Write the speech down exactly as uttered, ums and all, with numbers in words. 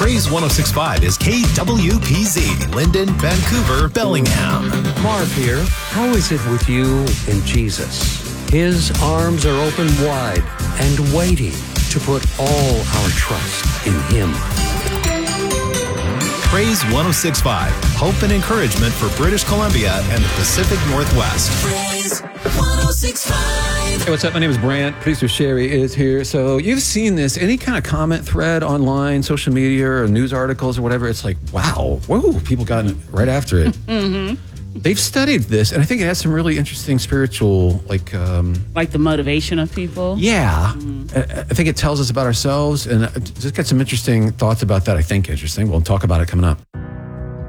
Praise one oh six point five is K W P Z, Linden, Vancouver, Bellingham. Marv here. How is it with you and Jesus? His arms are open wide and waiting to put all our trust in Him. Praise one oh six point five, hope and encouragement for British Columbia and the Pacific Northwest. Praise one oh six point five. Hey, what's up? My name is Brant. Producer Sherry is here. So you've seen this, any kind of comment thread online, social media, or news articles or whatever. It's like, wow, whoa, people got right after it. Mm-hmm. They've studied this, and I think it has some really interesting spiritual, like... Um, like the motivation of people? Yeah. Mm-hmm. I, I think it tells us about ourselves, and I just got some interesting thoughts about that, I think interesting. We'll talk about it coming up.